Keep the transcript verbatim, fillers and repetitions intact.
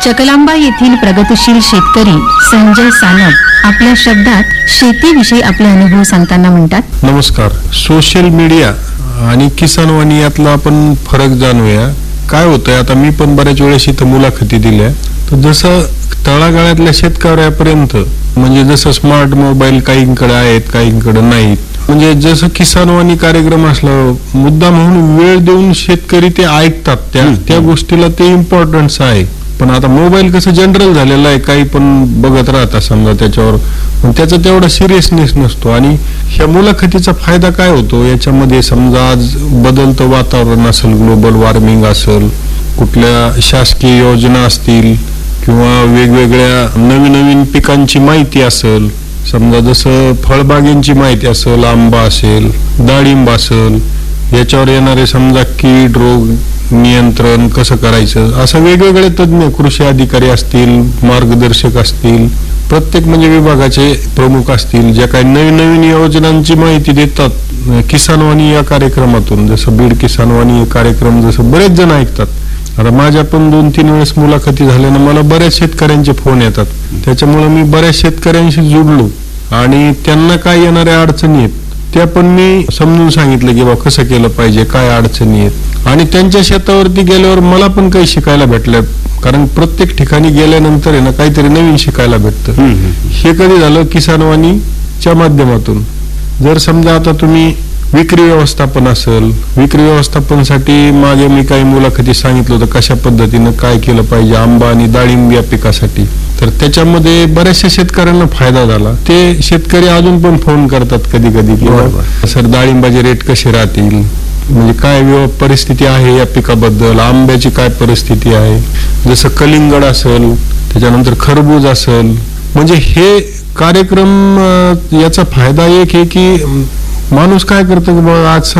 चकलांबा येथील प्रगतिशील शेतकरी संजय सानप आपल्या शब्दात शेतीविषयी आपले अनुभव सांगताना म्हणतात. नमस्कार. सोशल मीडिया आणि किसान वाणी यातला आपण फरक जाणूया. काय होतंय, आता मी पण बऱ्याच वेळेस इथं मुलाखती दिल्या, तर जसं तळागाळातल्या शेतकऱ्यापर्यंत म्हणजे जसं स्मार्ट मोबाईल काहींकडे आहेत काहींकडे नाहीत, म्हणजे जसं किसान वाणी कार्यक्रम असला मुद्दा म्हणून वेळ देऊन शेतकरी ते ऐकतात, त्या त्या गोष्टीला ते इम्पॉर्टन्स आहे. पण आता मोबाईल कसं जनरल झालेला आहे, काही पण बघत राहतात समजा त्याच्यावर, पण त्याचा तेवढा सिरियसनेस नसतो. आणि ह्या मुलाखतीचा फायदा काय होतो याच्यामध्ये, समजा आज बदलतं वातावरण असेल, ग्लोबल वॉर्मिंग असेल, कुठल्या शासकीय योजना असतील किंवा वेगवेगळ्या नवीन नवीन पिकांची माहिती असेल, समजा जसं फळबागेंची माहिती असेल, आंबा असेल, डाळिंब असेल, याच्यावर येणारे समजा कीड रोग नियंत्रण कसं करायचं, असं वेगवेगळे तज्ञ कृषी अधिकारी असतील, मार्गदर्शक असतील, प्रत्येक म्हणजे विभागाचे प्रमुख असतील, ज्या काही नवीन नवीन योजनांची माहिती देतात किसान वाणी या कार्यक्रमातून. जसं बीड किसान वाणी हे कार्यक्रम जसं बरेच जण ऐकतात. आता माझ्या पण दोन तीन वेळेस मुलाखती झाल्यानं मला बऱ्याच शेतकऱ्यांचे फोन येतात, त्याच्यामुळे मी बऱ्याच शेतकऱ्यांशी जुडलो आणि त्यांना काय येणाऱ्या अडचणी आहेत त्या पण मी समजून सांगितलं की बाबा कसं केलं पाहिजे, काय अडचणी आहेत. आणि त्यांच्या शेतावरती गेल्यावर मला पण काही शिकायला भेटलं, कारण प्रत्येक ठिकाणी गेल्यानंतर आहे ना काहीतरी नवीन शिकायला भेटतं. हे कधी झालं किसान वाणीच्या माध्यमातून. जर समजा आता तुम्ही विक्री व्यवस्थापन असेल, विक्री व्यवस्थापनासाठी मागे मी काही मुलाखती सांगितलं होतं कशा पद्धतीनं काय केलं पाहिजे आंबा आणि डाळिंब या पिकासाठी, तर त्याच्यामध्ये बऱ्याचशा शेतकऱ्यांना फायदा झाला. ते शेतकरी अजून पण फोन करतात कधी कधी की सर डाळिंबाचे रेट कसे राहतील, म्हणजे काय परिस्थिती आहे या पिकाबद्दल, आंब्याची काय परिस्थिती आहे, जसं कलिंगड असेल, त्याच्यानंतर खरबूज असेल. म्हणजे हे कार्यक्रम याचा फायदा एक आहे की माणूस काय करतो की आज